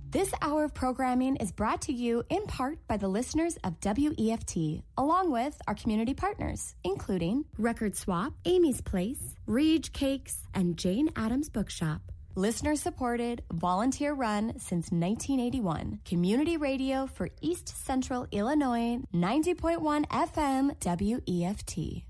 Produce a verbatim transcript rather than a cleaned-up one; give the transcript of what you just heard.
This hour of programming is brought to you in part by the listeners of W E F T, along with our community partners, including Record Swap, Amy's Place, Rege Cakes, and Jane Addams Bookshop. Listener-supported, volunteer-run since nineteen eighty-one. Community radio for East Central Illinois, ninety point one F M W E F T.